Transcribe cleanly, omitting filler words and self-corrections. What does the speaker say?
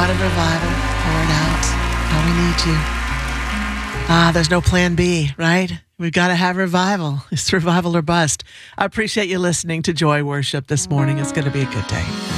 God of revival, pour it out. How we need you. There's no plan B, right? We've got to have revival. It's revival or bust. I appreciate you listening to Joy Worship this morning. It's going to be a good day.